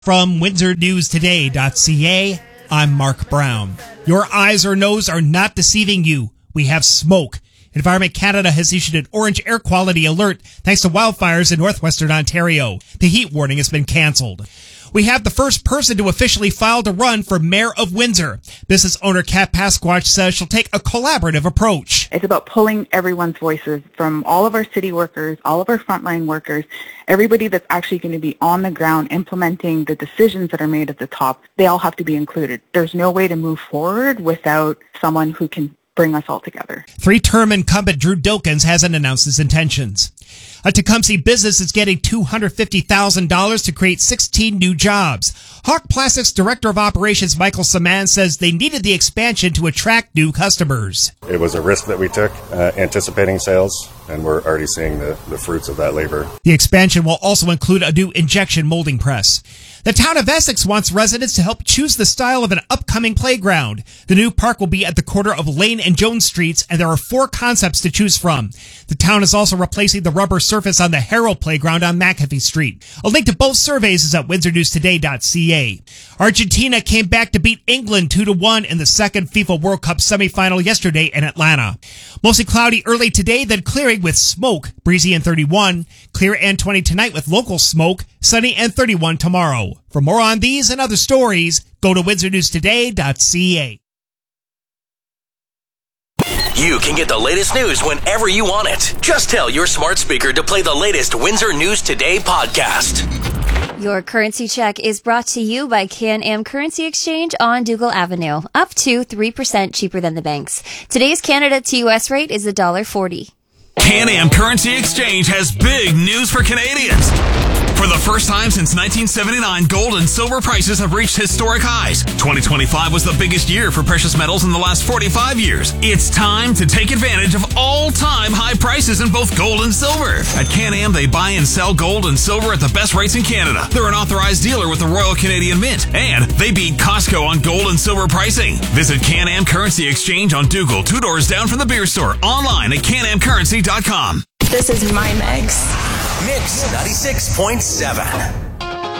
From WindsorNewsToday.ca, I'm Mark Brown. Your eyes or nose are not deceiving you. We have smoke. Environment Canada has issued an orange air quality alert thanks to wildfires in northwestern Ontario. The heat warning has been canceled. We have the first person to officially file to run for mayor of Windsor. Business owner Kat Pasquatch says she'll take a collaborative approach. It's about pulling everyone's voices from all of our city workers, all of our frontline workers, everybody that's actually going to be on the ground implementing the decisions that are made at the top. They all have to be included. There's no way to move forward without someone who can bring us all together. Three-term incumbent Drew Dilkens hasn't announced his intentions. A Tecumseh business is getting $250,000 to create 16 new jobs. Hawk Plastics Director of Operations Michael Saman says they needed the expansion to attract new customers. It was a risk that we took, anticipating sales, and we're already seeing the fruits of that labor. The expansion will also include a new injection molding press. The town of Essex wants residents to help choose the style of an upcoming playground. The new park will be at the corner of Lane and Jones Streets, and there are 4 concepts to choose from. The town is also replacing the rubber surface on the Harold Playground on McAfee Street. A link to both surveys is at WindsorNewsToday.ca. Argentina came back to beat England 2-1 in the second FIFA World Cup semifinal yesterday in Atlanta. Mostly cloudy early today, then clearing with smoke. Breezy and 31. Clear and 20 tonight with local smoke. Sunny and 31 tomorrow. For more on these and other stories, go to WindsorNewsToday.ca. You can get the latest news whenever you want it. Just tell your smart speaker to play the latest Windsor News Today podcast. Your currency check is brought to you by Can-Am Currency Exchange on Dougal Avenue, up to 3% cheaper than the banks. Today's Canada to US rate is $1.40. Can-Am Currency Exchange has big news for Canadians. For the first time since 1979, gold and silver prices have reached historic highs. 2025 was the biggest year for precious metals in the last 45 years. It's time to take advantage of all-time high prices in both gold and silver. At Can-Am, they buy and sell gold and silver at the best rates in Canada. They're an authorized dealer with the Royal Canadian Mint, and they beat Costco on gold and silver pricing. Visit Can-Am Currency Exchange on Dougal, 2 doors down from the beer store, online at canamcurrency.com. This is my mix. Mix 96.7.